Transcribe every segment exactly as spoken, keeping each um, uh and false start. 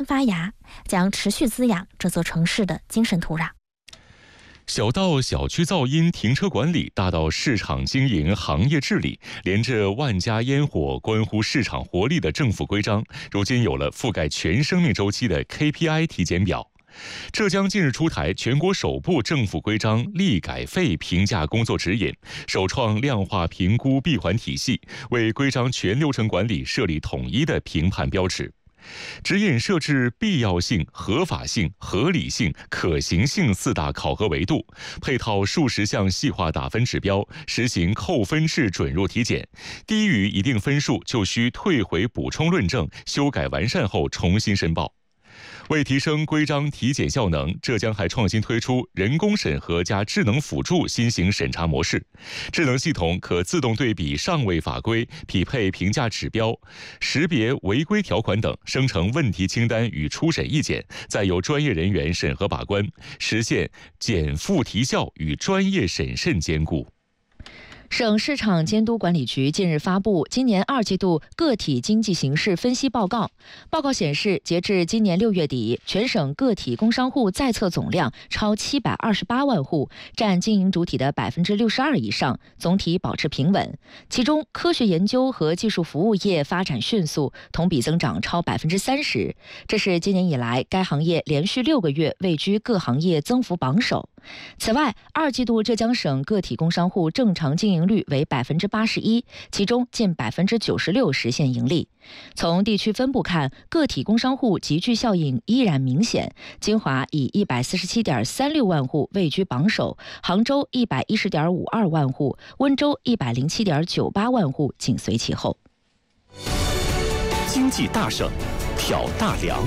发芽，将持续滋养这座城市的精神土壤。 小到小区噪音、停车管理，大到市场经营、行业治理，连着万家烟火、关乎市场活力的政府规章，如今有了覆盖全生命周期的 K P I 体检表。浙江近日出台全国首部政府规章立改废评价工作指引，首创量化评估闭环体系，为规章全流程管理设立统一的评判标尺。指引设置必要性、合法性、合理性、可行性四大考核维度，配套数十项细化打分指标，实行扣分制准入体检，低于一定分数就需退回补充论证，修改完善后重新申报。为提升规章体检效能，浙江还创新推出人工审核加智能辅助新型审查模式。智能系统可自动对比上位法规，匹配评价指标，识别违规条款等，生成问题清单与初审意见，再由专业人员审核把关，实现减负提效与专业审慎兼顾。 省市场监督管理局近日发布今年二季度个体经济形势分析报告。报告显示，截至今年六月底，全省个体工商户在册总量超七百二十八万户，占经营主体的百分之六十二以上，总体保持平稳。其中，科学研究和技术服务业发展迅速，同比增长超百分之三十，这是今年以来该行业连续六个月位居各行业增幅榜首。此外，二季度浙江省个体工商户正常经营率为百分之八十一，其中近百分之九十六实现盈利。从地区分布看，个体工商户集聚效应依然明显。金华以一百四十七点三六万户位居榜首，杭州一百一十点五二万户，温州一百零七点九八万户紧随其后。 经济大省，挑大梁。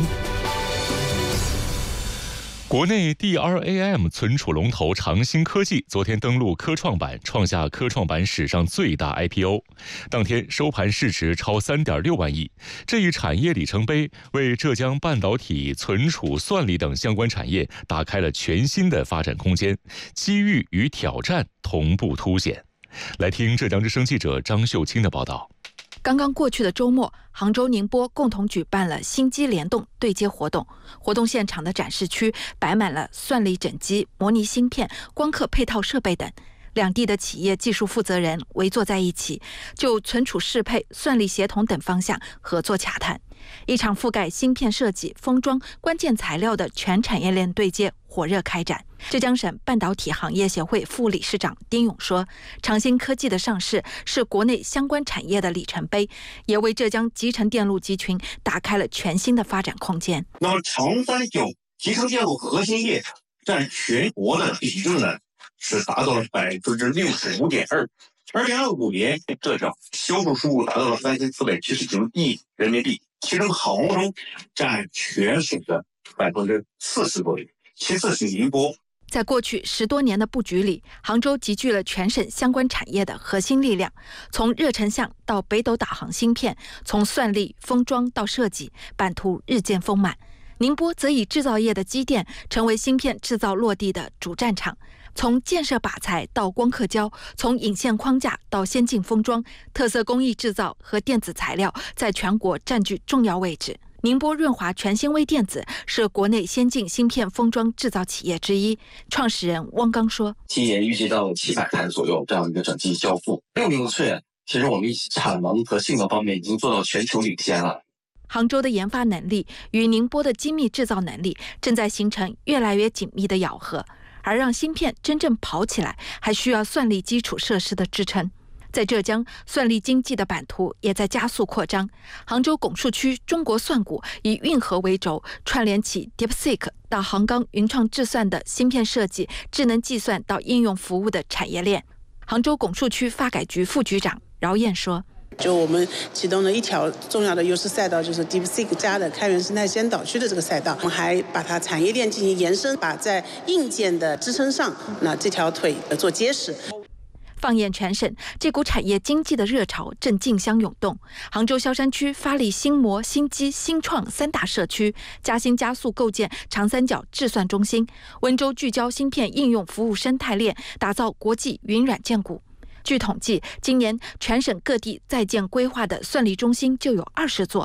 国内 D R A M 存储龙头长兴科技昨天登陆科创板，创下科创板史上最大 I P O， 当天收盘市值超 三点六万亿。这一产业里程碑为浙江半导体、存储、算力等相关产业打开了全新的发展空间，机遇与挑战同步凸显。来听浙江之声记者张秀清的报道。 刚刚过去的周末，杭州、宁波共同举办了新机联动对接活动。活动现场的展示区摆满了算力整机、模拟芯片、光刻配套设备等。两地的企业技术负责人围坐在一起，就存储适配、算力协同等方向合作洽谈。一场覆盖芯片设计、封装、关键材料的全产业链对接火热开展。浙江省半导体行业协会副理事长丁勇说，长兴科技的上市是国内相关产业的里程碑，也为浙江集成电路集群打开了全新的发展空间。 那么长三角集成电路核心业占全国的比重呢，是达到了百分之六十五点二。二零二五年，浙江销售收入达到了三千四百七十九亿人民币，其中杭州占全省的百分之四十多，其次是宁波。 在过去十多年的布局里，杭州集聚了全省相关产业的核心力量，从热成像到北斗导航芯片，从算力、封装到设计，版图日渐丰满。宁波则以制造业的积淀，成为芯片制造落地的主战场。从建设靶材到光刻胶，从引线框架到先进封装，特色工艺制造和电子材料在全国占据重要位置。宁波润华全新微电子是国内先进芯片封装制造企业之一，创始人汪刚说：“ 今年预计到七百台左右这样一个整机交付。六明确，其实我们产能和性能方面已经做到全球领先了。” 杭州的研发能力与宁波的精密制造能力正在形成越来越紧密的咬合，而让芯片真正跑起来，还需要算力基础设施的支撑。在浙江，算力经济的版图也在加速扩张。杭州拱墅区中国算股以运河为轴，串联起 DeepSeek 到杭钢云创智算的芯片设计、智能计算到应用服务的产业链。杭州拱墅区发改局副局长饶燕说：“ 就我们启动了一条重要的优势赛道，就是 DeepSeek 加的开源生态先导区的这个赛道，我们还把它产业链进行延伸，把在硬件的支撑上，那这条腿做结实。” 放眼全省，这股产业经济的热潮正竞相涌动。杭州萧山区发力新模、新机、新创三大社区，嘉兴加速构建长三角智算中心，温州聚焦芯片应用服务生态链，打造国际云软件股。据统计，今年全省各地在建规划的算力中心就有二十座。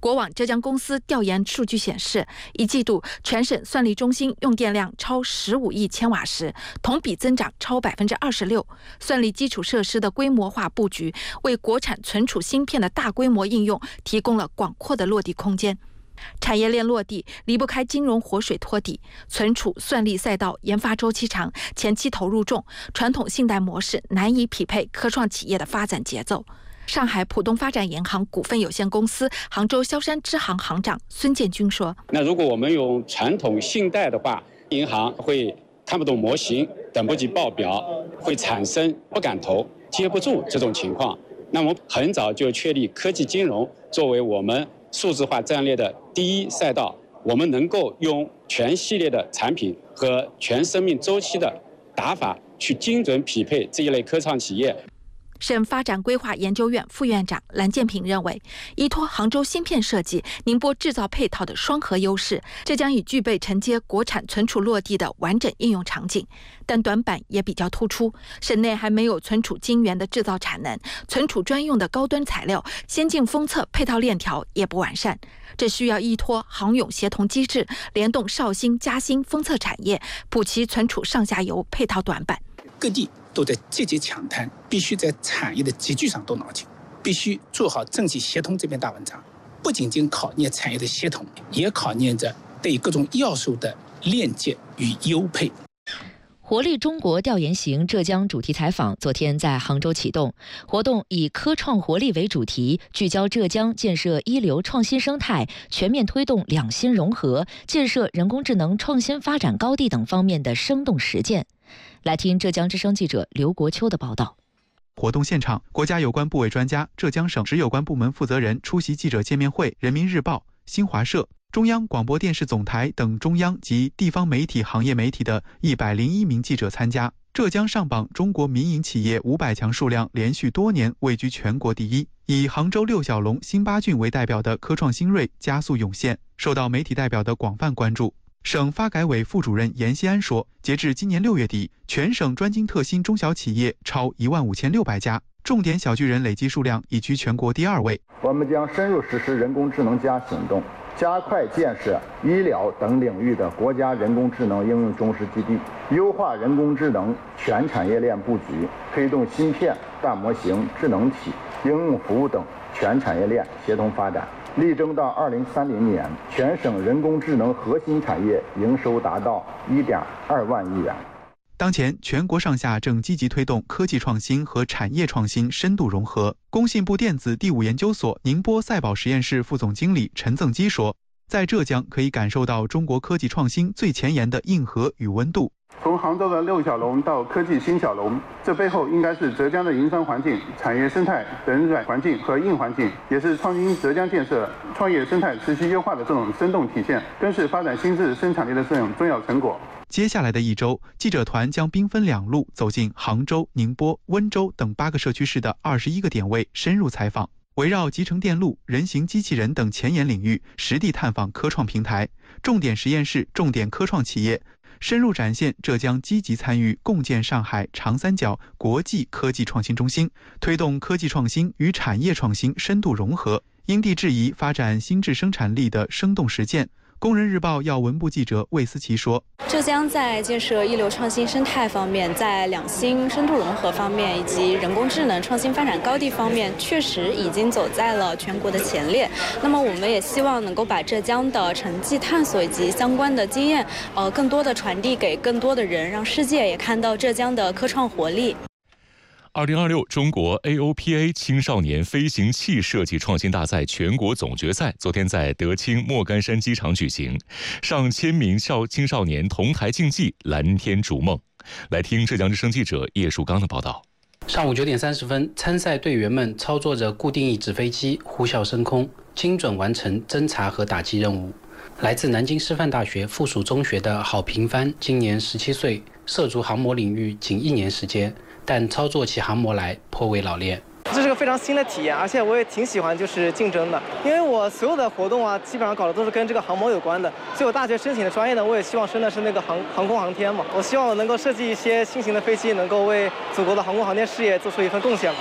国网浙江公司调研数据显示，一季度全省算力中心用电量超十五亿千瓦时，同比增长超百分之二十六。算力基础设施的规模化布局，为国产存储芯片的大规模应用提供了广阔的落地空间。产业链落地离不开金融活水托底，存储算力赛道研发周期长，前期投入重，传统信贷模式难以匹配科创企业的发展节奏。上海浦东发展银行股份有限公司杭州萧山支行行长孙建军说：“ 那如果我们用传统信贷的话，银行会看不懂模型，等不及报表，会产生不敢投、接不住这种情况。那么很早就确立科技金融作为我们数字化战略的第一赛道，我们能够用全系列的产品和全生命周期的打法去精准匹配这一类科创企业。” 省发展规划研究院副院长蓝建平认为，依托杭州芯片设计、宁波制造配套的双核优势，浙江已具备承接国产存储落地的完整应用场景，但短板也比较突出。省内还没有存储晶圆的制造产能，存储专用的高端材料、先进封测配套链条也不完善，这需要依托杭永协同机制，联动绍兴、嘉兴封测产业，补齐存储上下游配套短板。 各地都在积极抢滩，必须在产业的集聚上动脑筋，必须做好政企协同这篇大文章。不仅仅考验产业的协同，也考验着对各种要素的链接与优配。 活力中国调研行浙江主题采访昨天在杭州启动，活动以科创活力为主题，聚焦浙江建设一流创新生态、全面推动两新融合、建设人工智能创新发展高地等方面的生动实践。来听浙江之声记者刘国秋的报道。 活动现场，国家有关部委专家、浙江省直有关部门负责人出席记者见面会，人民日报、新华社、中央广播电视总台等中央及地方媒体行业媒体的一百零一名记者参加。浙江上榜中国民营企业五百强数量连续多年位居全国第一，以杭州六小龙、新八郡为代表的科创新锐加速涌现，受到媒体代表的广泛关注。省发改委副主任严希安说，截至今年六月底，全省专精特新中小企业超一万五千六百家，重点小巨人累计数量已居全国第二位。 我们将深入实施人工智能加行动，加快建设医疗等领域的国家人工智能应用中枢基地，优化人工智能全产业链布局，推动芯片、大模型、智能体、应用服务等全产业链协同发展，力争到二零三零年，全省人工智能核心产业营收达到一点二万亿元。 当前，全国上下正积极推动科技创新和产业创新深度融合。工信部电子第五研究所宁波赛宝实验室副总经理陈增基说，在浙江可以感受到中国科技创新最前沿的硬核与温度。 从杭州的六小龙到科技新小龙，这背后应该是浙江的营商环境、产业生态等软环境和硬环境，也是创新浙江建设、创业生态持续优化的这种生动体现，更是发展新质生产力的这种重要成果。 接下来的一周，记者团将兵分两路走进杭州、宁波、温州等八个社区市的二十一个点位，深入采访，围绕集成电路、人形机器人等前沿领域，实地探访科创平台、重点实验室、重点科创企业，深入展现浙江积极参与共建上海长三角国际科技创新中心，推动科技创新与产业创新深度融合，因地制宜发展新质生产力的生动实践。工人日报要闻部记者魏思琪说， 浙江在建设一流创新生态方面，在两新深度融合方面以及人工智能创新发展高地方面，确实已经走在了全国的前列。那么我们也希望能够把浙江的成绩探索以及相关的经验，呃，更多的传递给更多的人，让世界也看到浙江的科创活力。 二零二六中国 A O P A 青少年飞行器设计创新大赛全国总决赛昨天在德清莫干山机场举行，上千名少青少年同台竞技，蓝天逐梦。来听浙江之声记者叶树刚的报道。 上午九点三十分，参赛队员们操作着固定翼纸飞机呼啸升空，精准完成侦察和打击任务。来自南京师范大学附属中学的郝平帆今年十七岁，涉足航模领域仅一年时间，但操作起航模来颇为老练。 这是个非常新的体验，而且我也挺喜欢就是竞争的，因为我所有的活动啊，基本上搞的都是跟这个航模有关的。所以我大学申请的专业呢，我也希望申的是那个航航空航天嘛。我希望我能够设计一些新型的飞机，能够为祖国的航空航天事业做出一份贡献。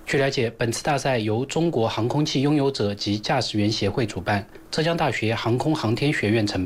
据了解，本次大赛由中国航空器拥有者及驾驶员协会主办，浙江大学航空航天学院承办。